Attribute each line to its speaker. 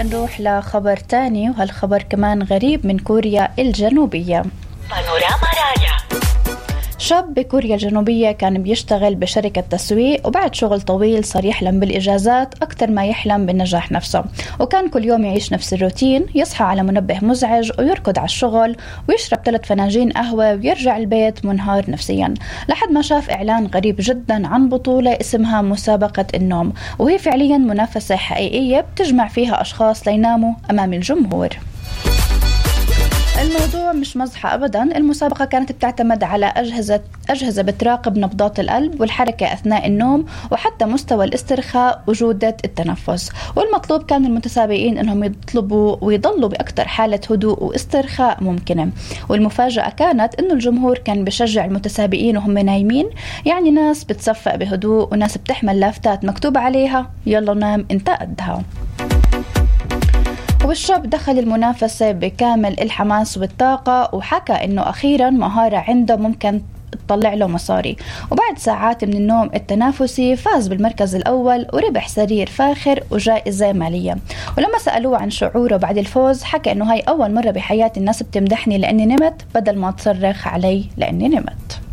Speaker 1: هلأ نروح لخبر تاني، وهالخبر كمان غريب من كوريا الجنوبية. بانوراما رايا. شاب بكوريا الجنوبية كان بيشتغل بشركة تسويق، وبعد شغل طويل صار يحلم بالإجازات أكتر ما يحلم بالنجاح نفسه، وكان كل يوم يعيش نفس الروتين، يصحى على منبه مزعج ويركض على الشغل ويشرب 3 فناجين قهوة ويرجع البيت منهار نفسيا، لحد ما شاف إعلان غريب جدا عن بطولة اسمها مسابقة النوم، وهي فعليا منافسة حقيقية بتجمع فيها أشخاص ليناموا أمام الجمهور. الموضوع مش مزحة أبدا، المسابقة كانت بتعتمد على أجهزة بتراقب نبضات القلب والحركة أثناء النوم، وحتى مستوى الاسترخاء وجودة التنفس، والمطلوب كان المتسابقين أنهم يطلبوا ويضلوا بأكثر حالة هدوء واسترخاء ممكنة. والمفاجأة كانت أنه الجمهور كان بشجع المتسابقين وهم نايمين، يعني ناس بتصفق بهدوء وناس بتحمل لافتات مكتوب عليها يلا نام انت قدها. والشاب دخل المنافسة بكامل الحماس والطاقة، وحكى إنه أخيرا مهارة عنده ممكن تطلع له مصاري، وبعد ساعات من النوم التنافسي فاز بالمركز الأول وربح سرير فاخر وجائزة مالية. ولما سألوه عن شعوره بعد الفوز حكى إنه هاي أول مرة بحياتي الناس بتمدحني لأني نمت بدل ما تصرخ علي لأني نمت.